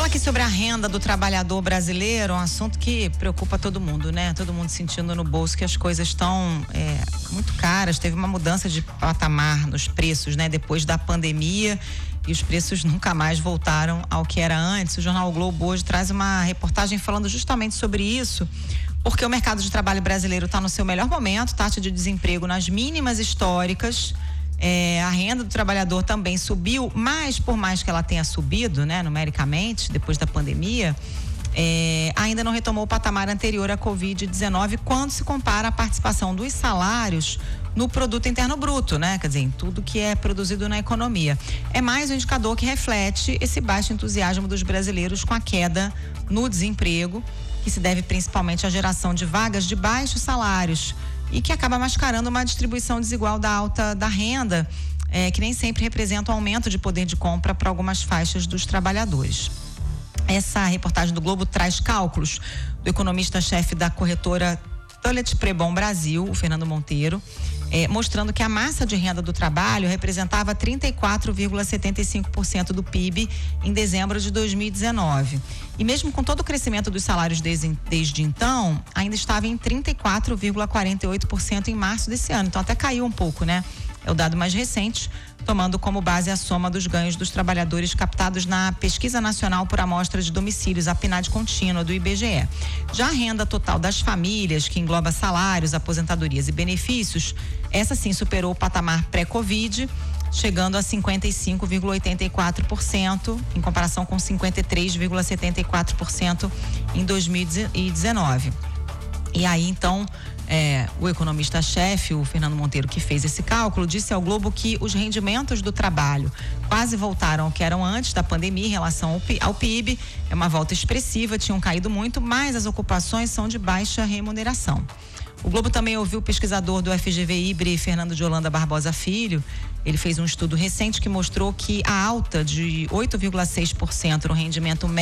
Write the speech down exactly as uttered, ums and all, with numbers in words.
aqui sobre a renda do trabalhador brasileiro, um assunto que preocupa todo mundo, né? Todo mundo sentindo no bolso que as coisas estão é, muito caras. Teve uma mudança de patamar nos preços, né? Depois da pandemia, e os preços nunca mais voltaram ao que era antes. O Jornal o Globo hoje traz uma reportagem falando justamente sobre isso, porque o mercado de trabalho brasileiro está no seu melhor momento, taxa de desemprego nas mínimas históricas. É, a renda do trabalhador também subiu, mas por mais que ela tenha subido, né, numericamente, depois da pandemia, é, ainda não retomou o patamar anterior à covid dezenove quando se compara a participação dos salários no produto interno bruto, né? Quer dizer, em tudo que é produzido na economia. É mais um indicador que reflete esse baixo entusiasmo dos brasileiros com a queda no desemprego, que se deve principalmente à geração de vagas de baixos salários e que acaba mascarando uma distribuição desigual da alta da renda, é, que nem sempre representa um aumento de poder de compra para algumas faixas dos trabalhadores. Essa reportagem do Globo traz cálculos do economista-chefe da corretora Tullett Prebon Brasil, o Fernando Monteiro, é, mostrando que a massa de renda do trabalho representava trinta e quatro vírgula setenta e cinco por cento do P I B em dezembro de dois mil e dezenove. E mesmo com todo o crescimento dos salários desde, desde então, ainda estava em trinta e quatro vírgula quarenta e oito por cento em março desse ano. Então até caiu um pouco, né? É o dado mais recente, tomando como base a soma dos ganhos dos trabalhadores captados na Pesquisa Nacional por Amostra de Domicílios, a PNAD contínua do I B G E. Já a renda total das famílias, que engloba salários, aposentadorias e benefícios, essa sim superou o patamar pré-Covid, chegando a cinquenta e cinco vírgula oitenta e quatro por cento, em comparação com cinquenta e três vírgula setenta e quatro por cento em dois mil e dezenove. E aí, então, é, o economista-chefe, o Fernando Monteiro, que fez esse cálculo, disse ao Globo que os rendimentos do trabalho quase voltaram ao que eram antes da pandemia em relação ao, ao P I B. É uma volta expressiva, tinham caído muito, mas as ocupações são de baixa remuneração. O Globo também ouviu o pesquisador do F G V I B R E, Fernando de Holanda Barbosa Filho. Ele fez um estudo recente que mostrou que a alta de oito vírgula seis por cento no rendimento médio